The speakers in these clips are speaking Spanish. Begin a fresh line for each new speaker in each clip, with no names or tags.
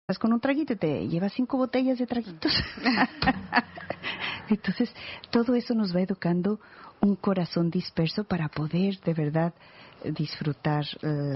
con un traguito y te llevas 5 botellas de traguitos. Entonces, todo eso nos va educando un corazón disperso para poder de verdad disfrutar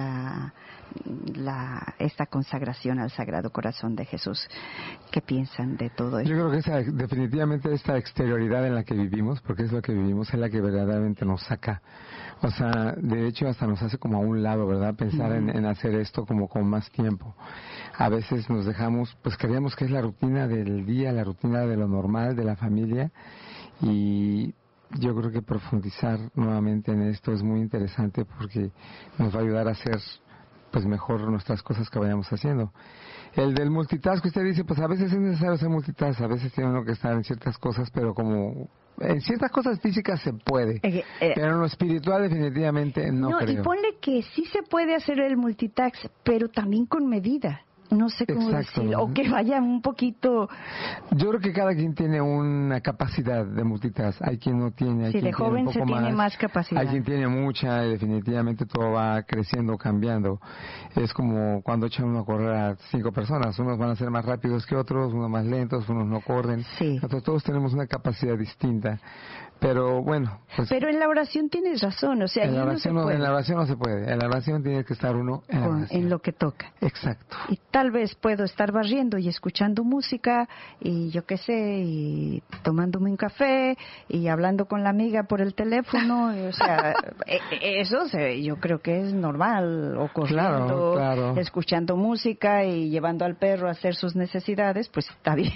esta consagración al Sagrado Corazón de Jesús. ¿Qué piensan de todo esto?
Yo creo que definitivamente esta exterioridad en la que vivimos, porque es lo que vivimos, es la que verdaderamente nos saca. O sea, de hecho hasta nos hace como a un lado, ¿verdad? Pensar en hacer esto como con más tiempo. A veces nos dejamos, pues creemos que es la rutina del día, la rutina de lo normal, de la familia, y yo creo que profundizar nuevamente en esto es muy interesante porque nos va a ayudar a hacer pues mejor nuestras cosas que vayamos haciendo. El del multitask, usted dice, pues a veces es necesario hacer multitask, a veces tiene uno que estar en ciertas cosas, pero como en ciertas cosas físicas se puede, pero en lo espiritual definitivamente no creo.
Y ponle que sí se puede hacer el multitask, pero también con medida. No sé cómo decirlo, o que vaya un poquito...
Yo creo que cada quien tiene una capacidad de multitask. Hay quien no tiene, hay quien
de joven
tiene un poco
se tiene más capacidad.
Hay quien tiene mucha y definitivamente todo va creciendo, cambiando. Es como cuando echan uno a correr a 5 personas. Unos van a ser más rápidos que otros, unos más lentos, unos no corren.
Sí.
Nosotros todos tenemos una capacidad distinta. Pero bueno... Pues,
pero en la oración tienes razón, o sea,
en la oración no se puede. En la oración tiene que estar uno
en lo que toca.
Exacto.
Y tal vez puedo estar barriendo y escuchando música y yo qué sé, y tomándome un café y hablando con la amiga por el teléfono, o sea, eso yo creo que es normal, o corriendo,
claro.
Escuchando música y llevando al perro a hacer sus necesidades, pues está bien.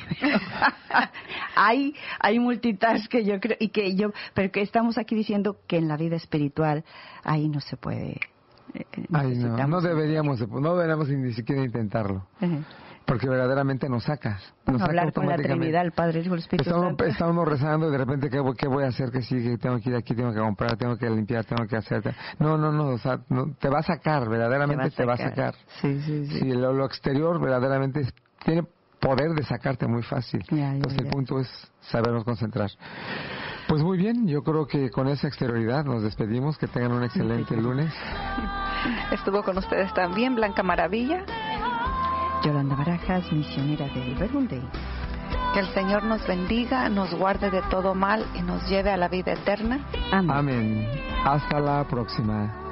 hay multitask que yo creo, pero que estamos aquí diciendo que en la vida espiritual ahí no se puede.
No deberíamos ni siquiera intentarlo. Porque verdaderamente nos saca.
Hablar con la Trinidad, el Padre, el Hijo, el Espíritu Santo.
Está uno rezando y de repente, ¿qué voy a hacer? Que sigue, tengo que ir aquí, tengo que comprar, tengo que limpiar, tengo que hacer... No, o sea, te va a sacar, verdaderamente te va a sacar.
Sí.
Lo exterior verdaderamente tiene poder de sacarte muy fácil. Entonces el punto es sabernos concentrar. Pues muy bien, yo creo que con esa exterioridad nos despedimos. Que tengan un excelente lunes.
Estuvo con ustedes también Blanca Maravilla,
Yolanda Barajas, misionera de Verbum.
Que el Señor nos bendiga, nos guarde de todo mal y nos lleve a la vida eterna.
Amén.
Amén. Hasta la próxima.